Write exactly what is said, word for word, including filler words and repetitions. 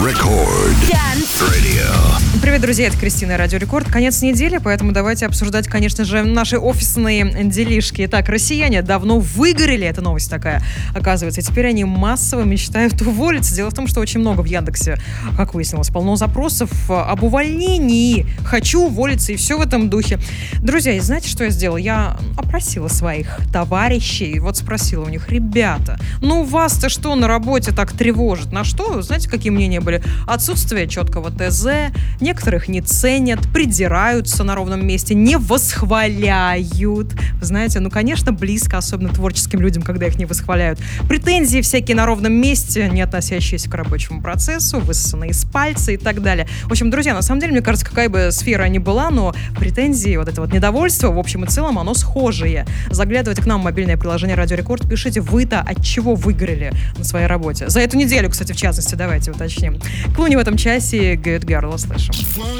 Рекорд. Radio. Привет, друзья, это Кристина, Радио Рекорд. Конец недели, поэтому давайте обсуждать, конечно же, наши офисные делишки. Итак, россияне давно выгорели, эта новость такая, оказывается, и теперь они массово мечтают уволиться. Дело в том, что очень много в Яндексе, как выяснилось, полно запросов об увольнении. Хочу уволиться, и все в этом духе. Друзья, и знаете, что я сделала? Я опросила своих товарищей, вот спросила у них: ребята, ну вас-то что на работе так тревожит? На что? Знаете, какие мнения были? Отсутствие четкого ТЗ, некоторых не ценят, придираются на ровном месте, не восхваляют. Вы знаете, ну, конечно, близко, особенно творческим людям, когда их не восхваляют. Претензии всякие на ровном месте, не относящиеся к рабочему процессу, высосанные из пальца и так далее. В общем, друзья, на самом деле, мне кажется, какая бы сфера ни была, но претензии, вот это вот недовольство, в общем и целом, оно схожее. Заглядывайте к нам в мобильное приложение Радио Рекорд, пишите, вы-то от чего выиграли на своей работе. За эту неделю, кстати, в частности, давайте уточним. Клуни в этом часе, Good Girl, услышим.